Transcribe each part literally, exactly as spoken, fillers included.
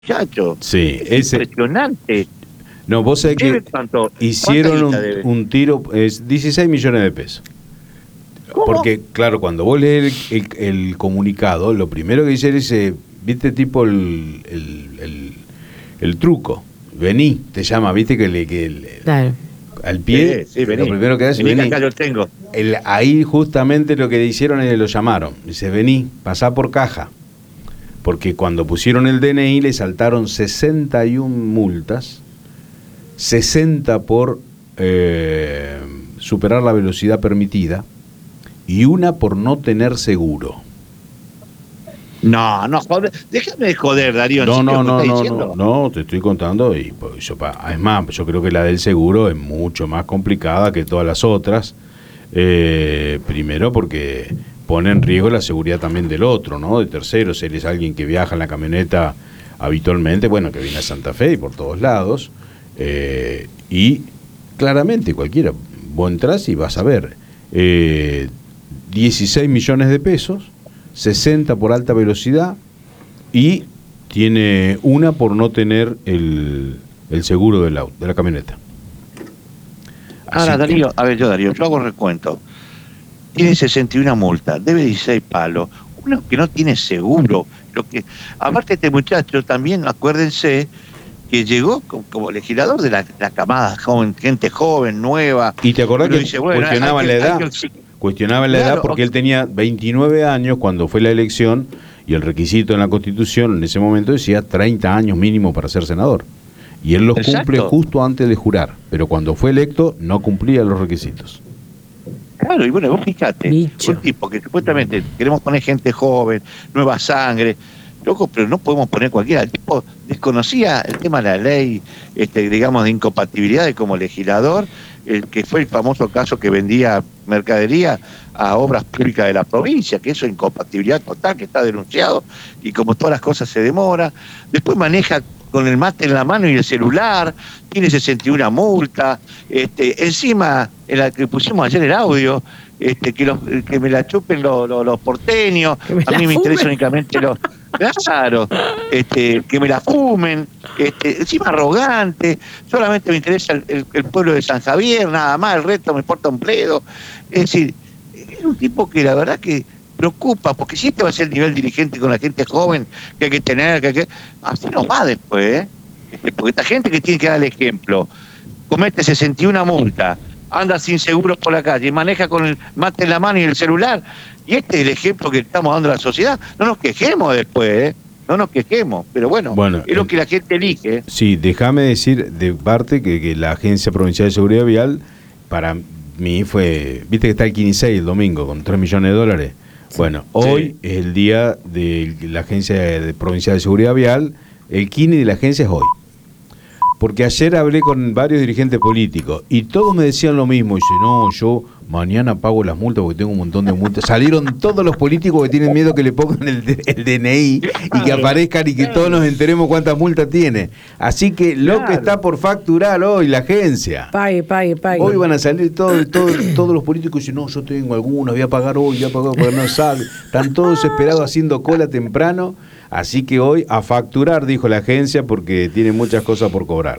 muchacho. Sí, es ese... impresionante. No, vos sabés que cuánto, hicieron un, un tiro, es dieciséis millones de pesos. ¿Cómo? Porque, claro, cuando vos lees el, el, el comunicado, lo primero que dice es, eh, viste, tipo el, el, el, el truco. Vení, te llama, viste, que le... Que el, claro. Al pie, sí, sí, vení. Lo primero que hace, vení, vení. Que acá yo tengo. El, ahí justamente lo que hicieron es que lo llamaron. Dice, vení, pasá por caja. Porque cuando pusieron el D N I le saltaron sesenta y una multas, sesenta por eh, superar la velocidad permitida y una por no tener seguro. No, no, joder, déjame de joder, Darío. No, no, no, no, no, no, te estoy contando. Y pues, yo, es más, yo creo que la del seguro es mucho más complicada que todas las otras. Eh, primero porque pone en riesgo la seguridad también del otro, ¿no? De terceros. Si eres alguien que viaja en la camioneta habitualmente, bueno, que viene a Santa Fe y por todos lados. Eh, y claramente cualquiera, vos entras y vas a ver eh, dieciséis millones de pesos, sesenta por alta velocidad y tiene una por no tener el, el seguro del auto, de la camioneta. Ahora, Darío, que... a ver, yo Darío, yo hago recuento. Tiene sesenta y una multas, debe dieciséis palos, uno que no tiene seguro. Lo que, aparte este muchacho también, acuérdense, que llegó como, como legislador de la, la camada joven, gente joven, nueva. ¿Y te acordás que dice, bueno, cuestionaban la edad? Que... Cuestionaban la claro, edad porque okay. él tenía veintinueve años cuando fue la elección y el requisito en la Constitución en ese momento decía treinta años mínimo para ser senador. Y él los Exacto. cumple justo antes de jurar, pero cuando fue electo no cumplía los requisitos. Claro, y bueno, vos fijate, Micho. un tipo que supuestamente queremos poner gente joven, nueva sangre, loco, pero no podemos poner cualquiera. El tipo desconocía el tema de la ley, este, digamos, de incompatibilidades como legislador, el que fue el famoso caso que vendía mercadería a obras públicas de la provincia, que eso es incompatibilidad total, que está denunciado, y como todas las cosas se demora. Después maneja con el mate en la mano y el celular, tiene sesenta y una multas, este, encima, en la que pusimos ayer el audio, este, que, los, que me la chupen los, los, los porteños, a mí me fumen. Interesa únicamente los... Claro, este, que me la fumen, este, encima arrogante, solamente me interesa el, el, el pueblo de San Javier, nada más, el resto me importa un pledo. Es decir, es un tipo que la verdad que preocupa, porque si este va a ser el nivel dirigente con la gente joven que hay que tener, que hay que... así no va después, ¿eh? Este, porque esta gente que tiene que dar el ejemplo, comete sesenta y una multas, anda sin seguros por la calle, maneja con el mate en la mano y el celular, y este es el ejemplo que estamos dando a la sociedad. No nos quejemos después, ¿eh? No nos quejemos, pero bueno, bueno es lo que la gente elige. Sí, déjame decir de parte que, que la Agencia Provincial de Seguridad Vial, para mí fue, viste que está el quince el domingo con tres millones de dólares. Bueno, hoy sí. es el día de la Agencia de Provincial de Seguridad Vial, el quince de la agencia es hoy. Porque ayer hablé con varios dirigentes políticos y todos me decían lo mismo. Dice, no, yo mañana pago las multas porque tengo un montón de multas. Salieron todos los políticos que tienen miedo que le pongan el, el D N I y que aparezcan y que todos nos enteremos cuántas multas tiene. Así que lo claro. que está por facturar hoy la agencia. Pague, pague, pague. Hoy van a salir todos todo, todos los políticos y dicen, no, yo tengo algunos, voy a pagar hoy, voy a pagar porque no sale. Están todos desesperados haciendo cola temprano. Así que hoy a facturar, dijo la agencia, porque tiene muchas cosas por cobrar.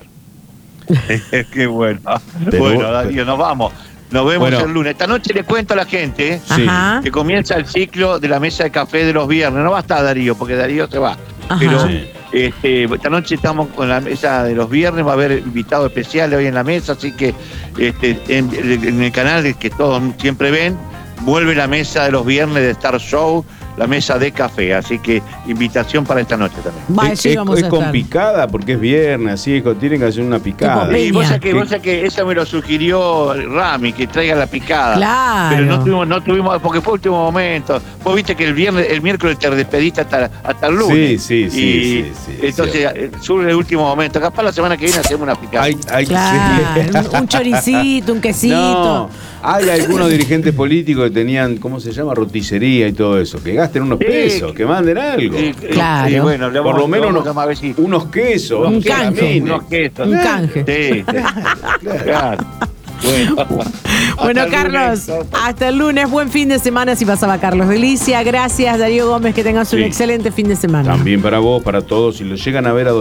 Qué bueno. Pero, bueno, Darío, nos vamos. Nos vemos bueno. el lunes. Esta noche le cuento a la gente sí. que comienza el ciclo de la mesa de café de los viernes. No va a estar Darío, porque Darío se va. Ajá. Pero sí. este, esta noche estamos con la mesa de los viernes. Va a haber invitados especiales hoy en la mesa. Así que este, en, en el canal que todos siempre ven, vuelve la mesa de los viernes de Star Show, la mesa de café, así que invitación para esta noche también. Va, es sí, es, vamos es a con estar. Picada, porque es viernes, así tienen que hacer una picada. Y vos sabés que, vos sabés que eso me lo sugirió Rami, que traiga la picada. Claro. Pero no tuvimos, no tuvimos, porque fue último momento. Vos viste que el viernes, el miércoles te despediste hasta, hasta el lunes. Sí, sí, sí. Y sí, sí, entonces sí. surge el último momento. Capaz la semana que viene hacemos una picada. Hay, hay, claro, sí. un, un choricito, un quesito. No, hay algunos dirigentes políticos que tenían, ¿cómo se llama? Roticería y todo eso. Que gasten unos sí. pesos, que manden algo. Sí, claro. Sí, bueno, por lo menos unos, unos quesos. Un canje. Unos quesos. Un canje. Sí, sí. Claro. Bueno, bueno Carlos, lunes. Hasta el lunes. Buen fin de semana si pasaba Carlos Delicia. Gracias, Darío Gómez. Que tengas un sí. excelente fin de semana. También para vos, para todos. Si lo llegan a ver a